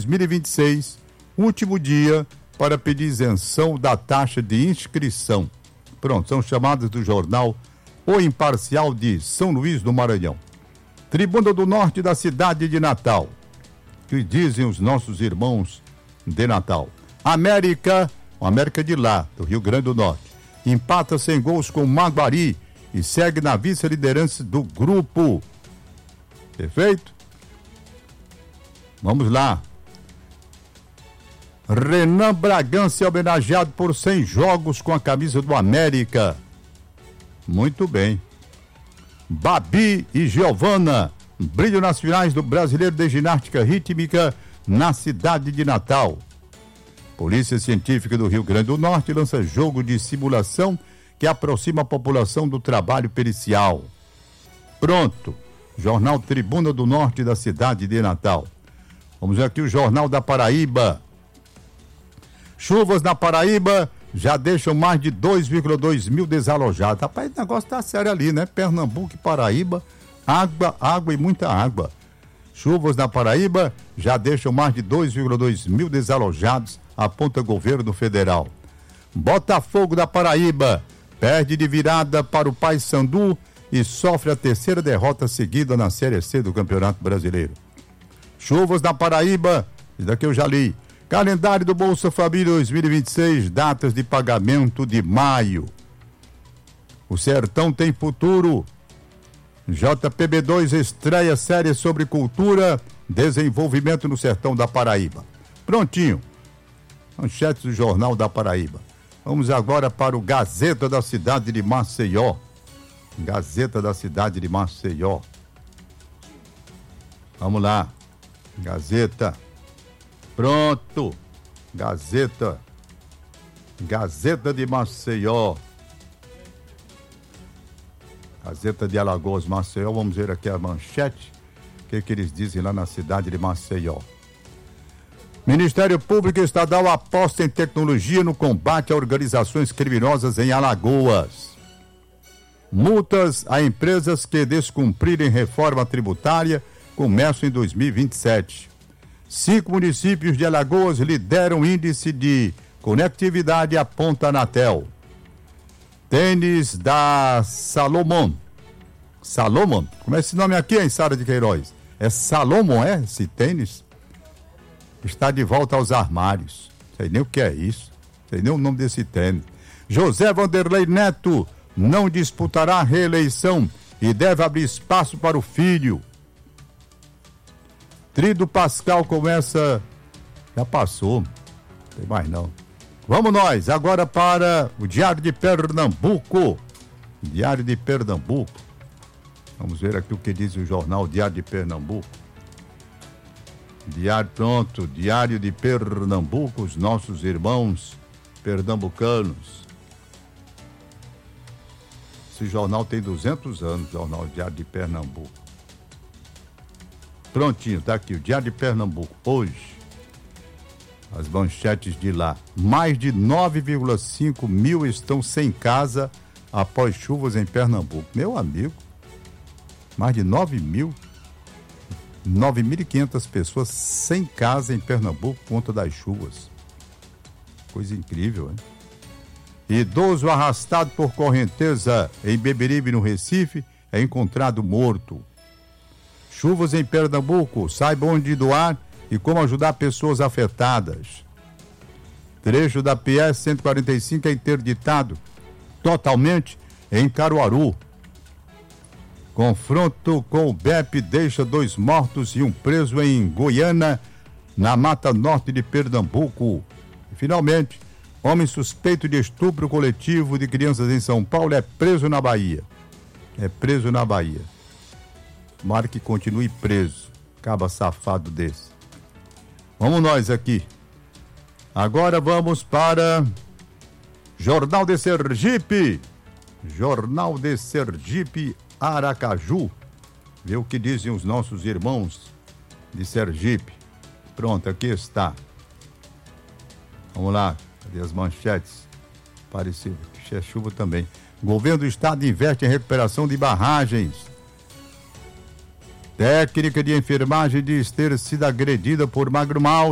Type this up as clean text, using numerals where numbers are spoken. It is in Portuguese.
2026, último dia para pedir isenção da taxa de inscrição. Pronto, são chamadas do jornal O Imparcial de São Luís do Maranhão. Tribuna do Norte da cidade de Natal. Que dizem os nossos irmãos de Natal. América de lá, do Rio Grande do Norte, empata sem gols com Maguari e segue na vice-liderança do grupo. Perfeito? Vamos lá. Renan Bragança é homenageado por 100 jogos com a camisa do América. Muito bem. Babi e Giovana brilham nas finais do Brasileiro de Ginástica Rítmica na cidade de Natal. Polícia Científica do Rio Grande do Norte lança jogo de simulação que aproxima a população do trabalho pericial. Pronto. Jornal Tribuna do Norte da cidade de Natal. Vamos ver aqui o Jornal da Paraíba. Chuvas na Paraíba já deixam mais de 2,2 mil desalojados. Rapaz, o negócio tá sério ali, né? Pernambuco e Paraíba, água e muita água. Chuvas na Paraíba já deixam mais de 2,2 mil desalojados, aponta governo federal. Botafogo da Paraíba perde de virada para o Paysandu e sofre a terceira derrota seguida na Série C do Campeonato Brasileiro. Chuvas na Paraíba, isso daqui eu já li. Calendário do Bolsa Família 2026, datas de pagamento de maio. O Sertão tem futuro. JPB2 estreia série sobre cultura, desenvolvimento no Sertão da Paraíba. Prontinho. Manchetes do Jornal da Paraíba. Vamos agora para o Gazeta da cidade de Maceió. Gazeta da cidade de Maceió. Vamos lá. Gazeta. Pronto. Gazeta de Maceió. Gazeta de Alagoas, Maceió. Vamos ver aqui a manchete. O que eles dizem lá na cidade de Maceió. Ministério Público Estadual aposta em tecnologia no combate a organizações criminosas em Alagoas. Multas a empresas que descumprirem reforma tributária começam em 2027. 5 municípios de Alagoas lideram índice de conectividade, aponta a Anatel. Tênis da Salomon. Salomon? Como é esse nome aqui, hein, Sara de Queiroz? É Salomon, é? Esse tênis? Está de volta aos armários. Sei nem o que é isso. Sei nem o nome desse tênis. José Vanderlei Neto não disputará a reeleição e deve abrir espaço para o filho. Tríduo Pascal começa... Já passou. Não tem mais não. Vamos nós, agora para o Diário de Pernambuco. Diário de Pernambuco. Vamos ver aqui o que diz o jornal Diário de Pernambuco. Diário de Pernambuco, os nossos irmãos pernambucanos. Esse jornal tem 200 anos, jornal Diário de Pernambuco. Prontinho, tá aqui, o Diário de Pernambuco, hoje. As manchetes de lá. Mais de 9,5 mil estão sem casa após chuvas em Pernambuco. Meu amigo, mais de 9.500 pessoas sem casa em Pernambuco por conta das chuvas. Coisa incrível, hein? Idoso arrastado por correnteza em Beberibe, no Recife, é encontrado morto. Chuvas em Pernambuco, saiba onde doar e como ajudar pessoas afetadas. Trecho da PS 145 é interditado totalmente em Caruaru. Confronto com o BEP deixa 2 mortos e um preso em Goiânia, na Mata Norte de Pernambuco. E, finalmente, homem suspeito de estupro coletivo de crianças em São Paulo é preso na Bahia. Tomara que continue preso. Caba safado desse. Vamos nós aqui. Agora vamos para Jornal de Sergipe. Jornal de Sergipe, Aracaju. Vê o que dizem os nossos irmãos de Sergipe. Pronto, aqui está. Vamos lá. Cadê as manchetes? Parecido. É chuva também. Governo do Estado investe em recuperação de barragens. Técnica de enfermagem diz ter sido agredida por Magro Mal.